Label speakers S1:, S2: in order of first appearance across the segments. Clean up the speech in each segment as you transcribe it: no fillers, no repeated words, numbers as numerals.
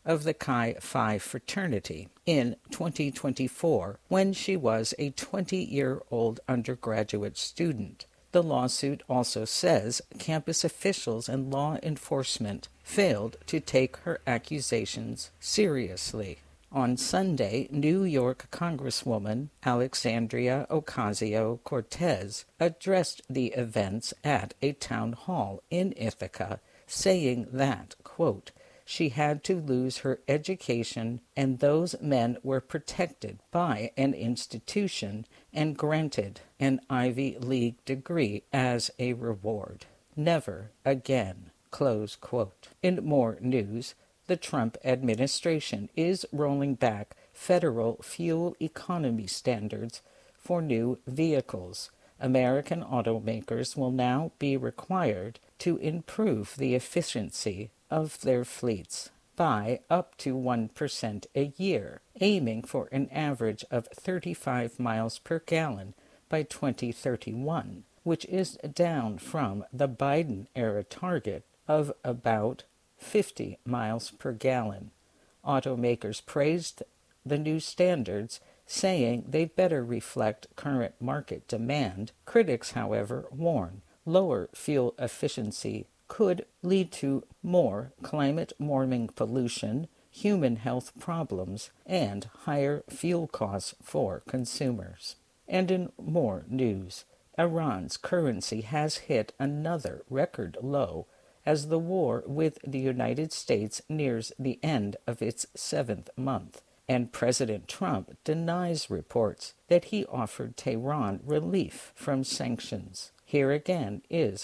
S1: of the Chi Phi fraternity in 2024 when she was a 20-year-old undergraduate student. The lawsuit also says campus officials and law enforcement failed to take her accusations seriously. On Sunday, New York Congresswoman Alexandria Ocasio-Cortez addressed the events at a town hall in Ithaca, saying that, quote, she had to lose her education and those men were protected by an institution and granted an Ivy League degree as a reward. Never again, close quote. In more news, the Trump administration is rolling back federal fuel economy standards for new vehicles. American automakers will now be required to improve the efficiency of their fleets by up to 1% a year, aiming for an average of 35 miles per gallon by 2031, which is down from the Biden-era target of about 50 miles per gallon. Automakers praised the new standards, saying they better reflect current market demand. Critics, however, warn lower fuel efficiency could lead to more climate-warming pollution, human health problems, and higher fuel costs for consumers. And in more news, Iran's currency has hit another record low as the war with the United States nears the end of its 7th month, and President Trump denies reports that he offered Tehran relief from sanctions. Here again is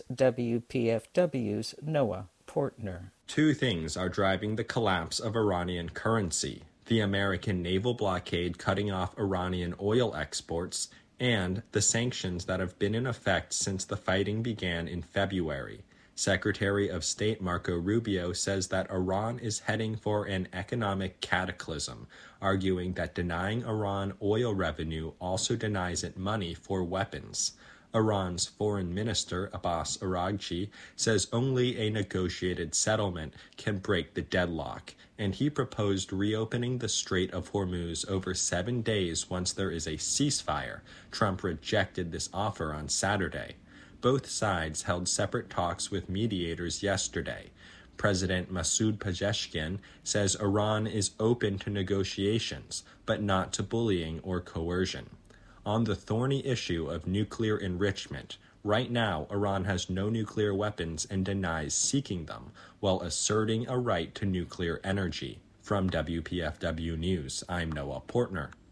S1: WPFW's Noah Portner.
S2: Two things are driving the collapse of Iranian currency: the American naval blockade cutting off Iranian oil exports, and the sanctions that have been in effect since the fighting began in February. Secretary of State Marco Rubio says that Iran is heading for an economic cataclysm, arguing that denying Iran oil revenue also denies it money for weapons. Iran's Foreign Minister Abbas Araghchi says only a negotiated settlement can break the deadlock, and he proposed reopening the Strait of Hormuz over 7 days once there is a ceasefire. Trump rejected this offer on Saturday. Both sides held separate talks with mediators yesterday. President Masoud Pezeshkian says Iran is open to negotiations, but not to bullying or coercion. On the thorny issue of nuclear enrichment, right now Iran has no nuclear weapons and denies seeking them, while asserting a right to nuclear energy. From WPFW News, I'm Noah Portner.